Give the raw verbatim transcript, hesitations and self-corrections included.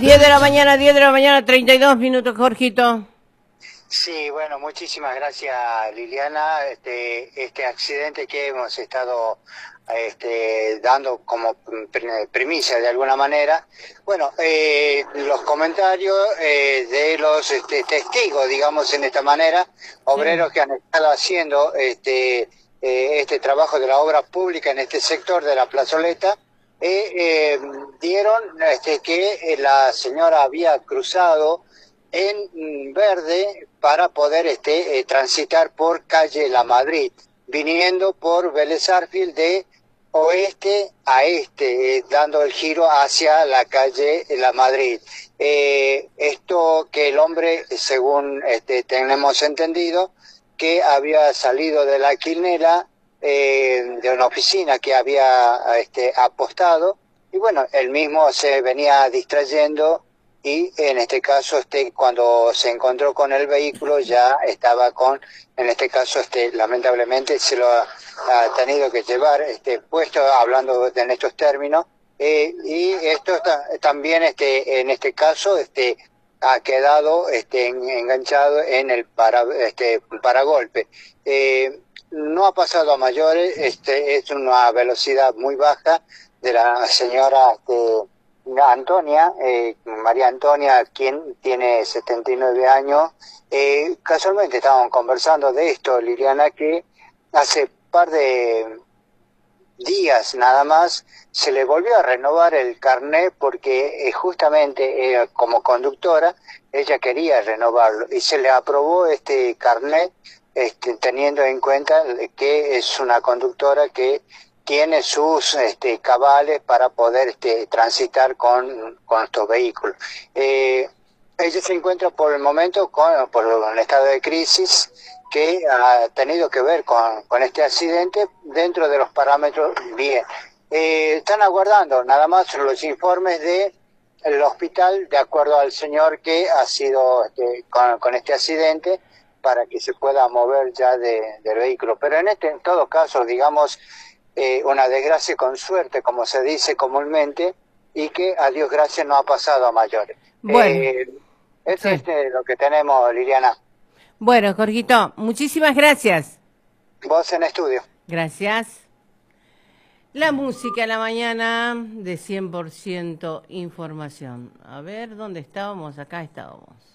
diez de la mañana, diez de la mañana, treinta y dos minutos, Jorgito. Sí, bueno, muchísimas gracias, Liliana. Este, este accidente que hemos estado este, dando como primicia de alguna manera. Bueno, eh, los comentarios eh, de los este, testigos, digamos en esta manera, obreros Sí. que han estado haciendo este, eh, este trabajo de la obra pública en este sector de la plazoleta, eh, eh, dieron este, que la señora había cruzado en verde para poder este eh, transitar por calle La Madrid, viniendo por Vélez Arfield de oeste a este, eh, dando el giro hacia la calle La Madrid. Eh, esto que el hombre, según este, tenemos entendido, que había salido de la quinela eh, de una oficina que había este, apostado, y bueno, él mismo se venía distrayendo, y en este caso este cuando se encontró con el vehículo ya estaba con, en este caso este lamentablemente se lo ha, ha tenido que llevar este puesto, hablando de, en estos términos, eh, y esto está, también este en este caso este ha quedado este en, enganchado en el para este paragolpe. Eh, no ha pasado a mayores, este es una velocidad muy baja de la señora este, Antonia, eh, María Antonia, quien tiene setenta y nueve años. Eh, casualmente estábamos conversando de esto, Liliana, que hace par de días nada más se le volvió a renovar el carnet porque eh, justamente eh, como conductora ella quería renovarlo y se le aprobó este carnet este, teniendo en cuenta que es una conductora que tiene sus este, cabales para poder este, transitar con, con estos vehículos. Eh, ella se encuentra por el momento con, por un estado de crisis que ha tenido que ver con, con este accidente dentro de los parámetros bien. Eh, están aguardando nada más los informes de el hospital de acuerdo al señor que ha sido este, con, con este accidente para que se pueda mover ya de, del vehículo. Pero en este, en todo caso, digamos, eh, una desgracia con suerte, como se dice comúnmente, y que a Dios gracias no ha pasado a mayores. Bueno, Eh, eso sí. es eh, lo que tenemos, Liliana. Bueno, Jorgito, muchísimas gracias. Vos en estudio. Gracias. La música a la mañana de cien por ciento información. A ver, ¿dónde estábamos? Acá estábamos.